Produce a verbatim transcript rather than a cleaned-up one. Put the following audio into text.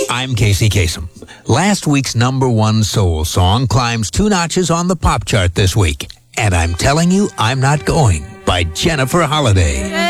I'm Casey Kasem. Last week's number one soul song climbs two notches on the pop chart this week. And I'm telling you, I'm not going, by Jennifer Holliday.